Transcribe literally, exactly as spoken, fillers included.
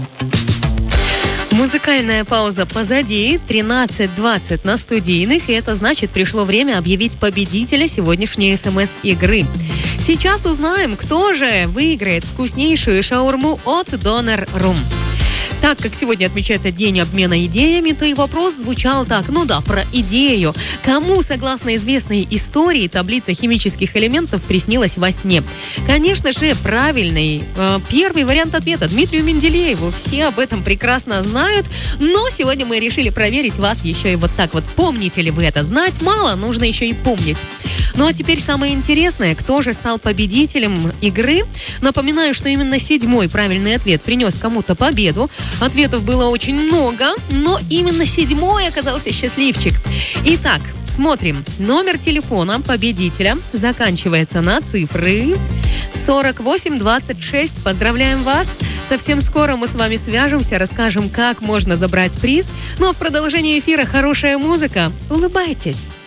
Музыкальная пауза позади, тринадцать двадцать на студийных, и это значит, пришло время объявить победителя сегодняшней СМС-игры. Сейчас узнаем, кто же выиграет вкуснейшую шаурму от Донер Рум. Так как сегодня отмечается день обмена идеями, то и вопрос звучал так. Ну да, про идею. Кому, согласно известной истории, таблица химических элементов приснилась во сне? Конечно же, правильный э, первый вариант ответа Дмитрию Менделееву. Все об этом прекрасно знают, но сегодня мы решили проверить вас еще и вот так вот. Помните ли вы это? Знать мало, нужно еще и помнить. Ну а теперь самое интересное, кто же стал победителем игры? Напоминаю, что именно седьмой правильный ответ принес кому-то победу. Ответов было очень много, но именно седьмой оказался счастливчик. Итак, смотрим. Номер телефона победителя заканчивается на цифры сорок восемь двадцать шесть. Поздравляем вас! Совсем скоро мы с вами свяжемся, расскажем, как можно забрать приз. Ну а в продолжении эфира хорошая музыка. Улыбайтесь!